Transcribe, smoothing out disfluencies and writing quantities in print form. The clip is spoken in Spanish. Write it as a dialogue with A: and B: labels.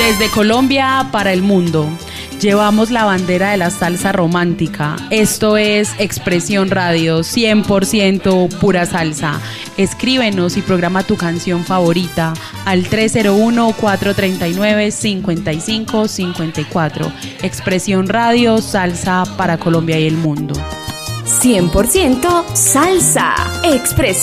A: Desde Colombia para el mundo, llevamos la bandera de la salsa romántica. Esto es Expresión Radio, 100% pura salsa. Escríbenos y programa tu canción favorita al 301-439-5554. Expresión Radio, salsa para Colombia y el mundo.
B: 100% salsa. Expresión